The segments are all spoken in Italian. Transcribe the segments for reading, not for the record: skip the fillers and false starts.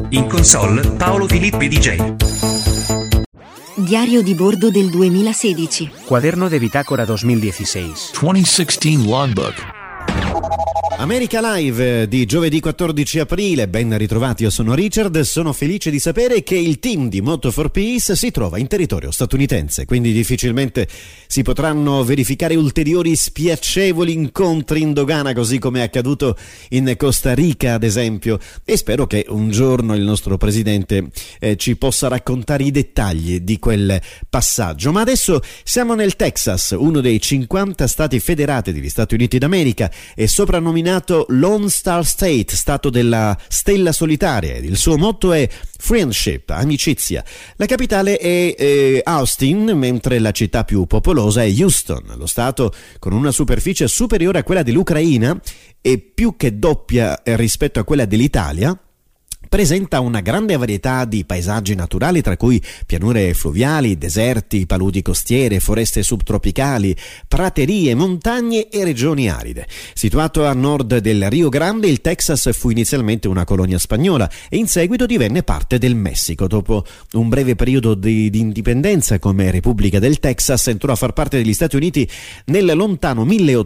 In console Paolo Filippi DJ. Diario di bordo del 2016. Cuaderno de bitácora 2016. 2016 Logbook. America Live di giovedì 14 aprile, ben ritrovati, io sono Richard, sono felice di sapere che il team di Moto for Peace si trova in territorio statunitense, quindi difficilmente si potranno verificare ulteriori spiacevoli incontri in dogana, così come è accaduto in Costa Rica ad esempio, e spero che un giorno il nostro presidente ci possa raccontare i dettagli di quel passaggio. Ma adesso siamo nel Texas, uno dei 50 stati federati degli Stati Uniti d'America, e soprannominato Lone Star State, stato della stella solitaria, ed il suo motto è friendship, amicizia. La capitale è Austin, mentre la città più popolosa è Houston. Lo stato, con una superficie superiore a quella dell'Ucraina e più che doppia rispetto a quella dell'Italia, presenta una grande varietà di paesaggi naturali, tra cui pianure fluviali, deserti, paludi costiere, foreste subtropicali, praterie, montagne e regioni aride. Situato a nord del Rio Grande, il Texas fu inizialmente una colonia spagnola e in seguito divenne parte del Messico. Dopo un breve periodo di indipendenza come Repubblica del Texas, entrò a far parte degli Stati Uniti nel lontano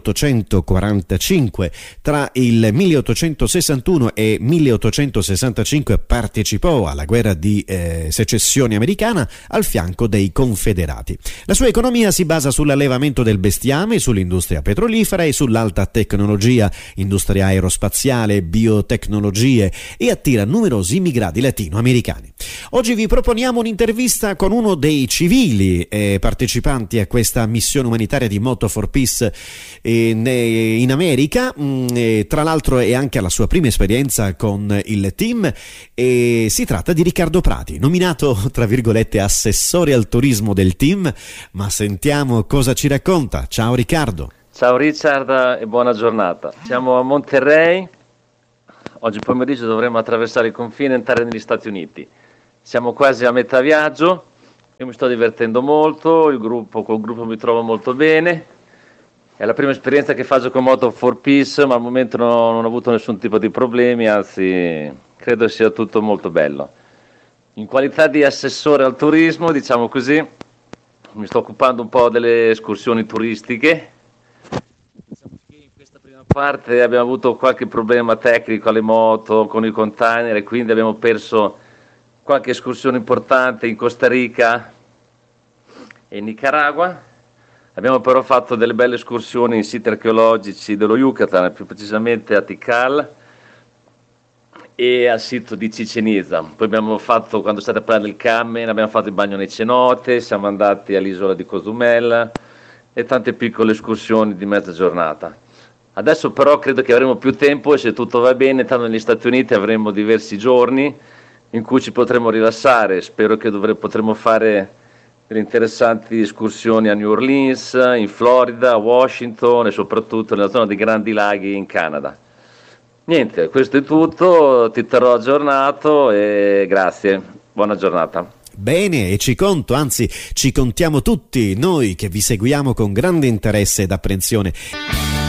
1845. Tra il 1861 e 1865 partecipò alla guerra di secessione americana al fianco dei confederati. La sua economia si basa sull'allevamento del bestiame, sull'industria petrolifera e sull'alta tecnologia, industria aerospaziale, biotecnologie, e attira numerosi immigrati latinoamericani. Oggi vi proponiamo un'intervista con uno dei civili partecipanti a questa missione umanitaria di Moto for Peace in America. Tra l'altro è anche alla sua prima esperienza con il team, e si tratta di Riccardo Prati, nominato tra virgolette assessore al turismo del team, ma sentiamo cosa ci racconta. Ciao Riccardo. Ciao Richard e buona giornata. Siamo a Monterrey, oggi pomeriggio dovremo attraversare il confine e entrare negli Stati Uniti. Siamo quasi a metà viaggio, io mi sto divertendo molto, col gruppo mi trovo molto bene. È la prima esperienza che faccio con Moto for Peace, ma al momento non ho avuto nessun tipo di problemi, anzi credo sia tutto molto bello. In qualità di assessore al turismo, diciamo così, mi sto occupando un po' delle escursioni turistiche. Diciamo che in questa prima parte abbiamo avuto qualche problema tecnico alle moto, con i container, e quindi abbiamo perso qualche escursione importante in Costa Rica e in Nicaragua. Abbiamo però fatto delle belle escursioni in siti archeologici dello Yucatan, più precisamente a Tikal e al sito di Chichén Itzá. Poi abbiamo fatto, quando è stata Playa del Carmen, abbiamo fatto il bagno nei cenote, siamo andati all'isola di Cozumel e tante piccole escursioni di mezza giornata. Adesso però credo che avremo più tempo, e se tutto va bene, tanto negli Stati Uniti avremo diversi giorni in cui ci potremo rilassare. Spero che potremo fare delle interessanti escursioni a New Orleans, in Florida, a Washington e soprattutto nella zona dei Grandi Laghi in Canada. Niente, questo è tutto, ti terrò aggiornato e grazie, buona giornata. Bene, e ci contiamo tutti noi che vi seguiamo con grande interesse ed apprensione.